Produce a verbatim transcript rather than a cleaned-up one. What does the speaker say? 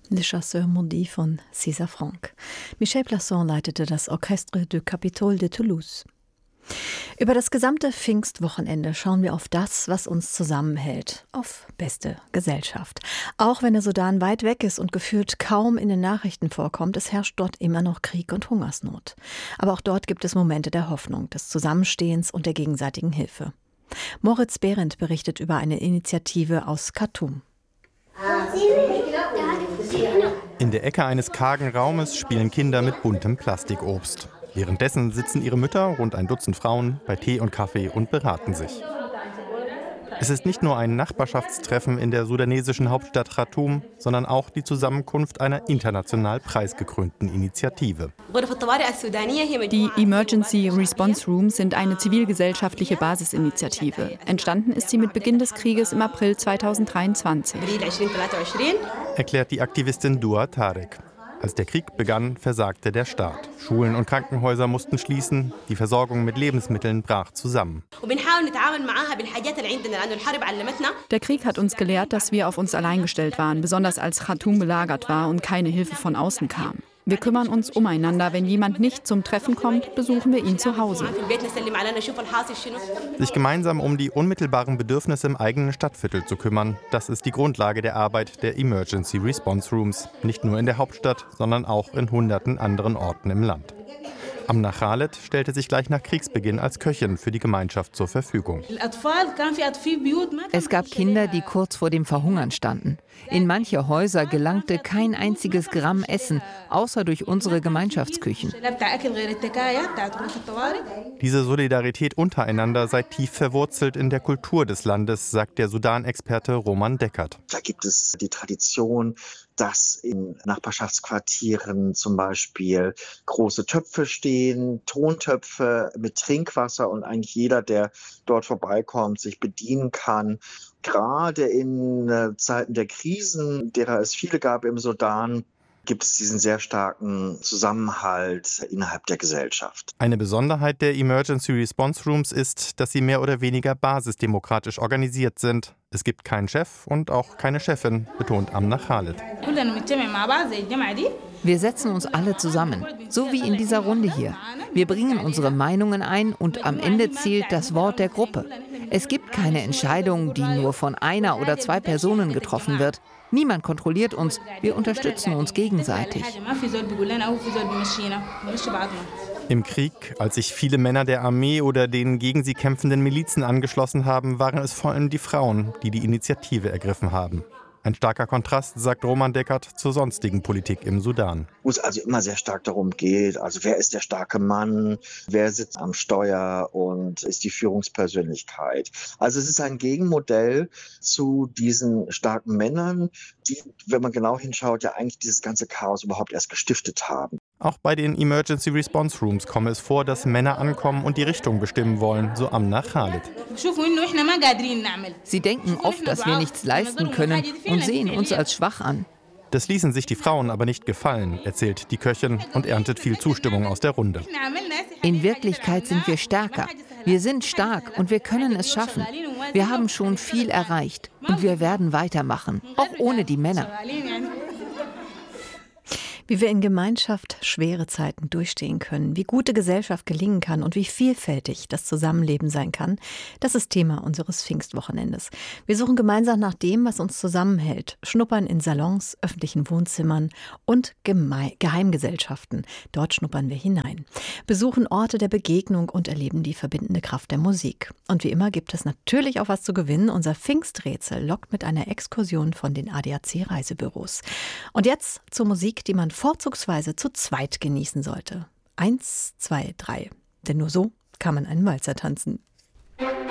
Le Chasseur Maudit von César Franck. Michel Plasson leitete das Orchestre du Capitole de Toulouse. Über das gesamte Pfingstwochenende schauen wir auf das, was uns zusammenhält, auf beste Gesellschaft. Auch wenn der Sudan weit weg ist und gefühlt kaum in den Nachrichten vorkommt, es herrscht dort immer noch Krieg und Hungersnot. Aber auch dort gibt es Momente der Hoffnung, des Zusammenstehens und der gegenseitigen Hilfe. Moritz Behrendt berichtet über eine Initiative aus Khartoum. In der Ecke eines kargen Raumes spielen Kinder mit buntem Plastikobst. Währenddessen sitzen ihre Mütter, rund ein Dutzend Frauen, bei Tee und Kaffee und beraten sich. Es ist nicht nur ein Nachbarschaftstreffen in der sudanesischen Hauptstadt Khartoum, sondern auch die Zusammenkunft einer international preisgekrönten Initiative. Die Emergency Response Rooms sind eine zivilgesellschaftliche Basisinitiative. Entstanden ist sie mit Beginn des Krieges im April zweitausenddreiundzwanzig. Erklärt die Aktivistin Dua Tarek. Als der Krieg begann, versagte der Staat. Schulen und Krankenhäuser mussten schließen, die Versorgung mit Lebensmitteln brach zusammen. Der Krieg hat uns gelehrt, dass wir auf uns allein gestellt waren, besonders als Khartoum belagert war und keine Hilfe von außen kam. Wir kümmern uns umeinander. Wenn jemand nicht zum Treffen kommt, besuchen wir ihn zu Hause. Sich gemeinsam um die unmittelbaren Bedürfnisse im eigenen Stadtviertel zu kümmern, das ist die Grundlage der Arbeit der Emergency Response Rooms. Nicht nur in der Hauptstadt, sondern auch in hunderten anderen Orten im Land. Amna Khaled stellte sich gleich nach Kriegsbeginn als Köchin für die Gemeinschaft zur Verfügung. Es gab Kinder, die kurz vor dem Verhungern standen. In manche Häuser gelangte kein einziges Gramm Essen, außer durch unsere Gemeinschaftsküchen. Diese Solidarität untereinander sei tief verwurzelt in der Kultur des Landes, sagt der Sudan-Experte Roman Deckert. Da gibt es die Tradition, dass in Nachbarschaftsquartieren zum Beispiel große Töpfe stehen, Tontöpfe mit Trinkwasser und eigentlich jeder, der dort vorbeikommt, sich bedienen kann. Gerade in äh, Zeiten der Krisen, derer es viele gab im Sudan, gibt es diesen sehr starken Zusammenhalt innerhalb der Gesellschaft. Eine Besonderheit der Emergency Response Rooms ist, dass sie mehr oder weniger basisdemokratisch organisiert sind. Es gibt keinen Chef und auch keine Chefin, betont Amna Khaled. Wir setzen uns alle zusammen, so wie in dieser Runde hier. Wir bringen unsere Meinungen ein und am Ende zählt das Wort der Gruppe. Es gibt keine Entscheidung, die nur von einer oder zwei Personen getroffen wird. Niemand kontrolliert uns, wir unterstützen uns gegenseitig. Im Krieg, als sich viele Männer der Armee oder den gegen sie kämpfenden Milizen angeschlossen haben, waren es vor allem die Frauen, die die Initiative ergriffen haben. Ein starker Kontrast, sagt Roman Deckert, zur sonstigen Politik im Sudan. Wo es also immer sehr stark darum geht, also wer ist der starke Mann, wer sitzt am Steuer und ist die Führungspersönlichkeit. Also es ist ein Gegenmodell zu diesen starken Männern, die, wenn man genau hinschaut, ja eigentlich dieses ganze Chaos überhaupt erst gestiftet haben. Auch bei den Emergency Response Rooms komme es vor, dass Männer ankommen und die Richtung bestimmen wollen, so Amna Khaled. Sie denken oft, dass wir nichts leisten können und sehen uns als schwach an. Das ließen sich die Frauen aber nicht gefallen, erzählt die Köchin und erntet viel Zustimmung aus der Runde. In Wirklichkeit sind wir stärker. Wir sind stark und wir können es schaffen. Wir haben schon viel erreicht und wir werden weitermachen, auch ohne die Männer. Wie wir in Gemeinschaft schwere Zeiten durchstehen können, wie gute Gesellschaft gelingen kann und wie vielfältig das Zusammenleben sein kann, das ist Thema unseres Pfingstwochenendes. Wir suchen gemeinsam nach dem, was uns zusammenhält, schnuppern in Salons, öffentlichen Wohnzimmern und Geme- Geheimgesellschaften. Dort schnuppern wir hinein, besuchen Orte der Begegnung und erleben die verbindende Kraft der Musik. Und wie immer gibt es natürlich auch was zu gewinnen. Unser Pfingsträtsel lockt mit einer Exkursion von den A D A C-Reisebüros. Und jetzt zur Musik, die man vorzugsweise zu zweit genießen sollte. Eins, zwei, drei. Denn nur so kann man einen Walzer tanzen.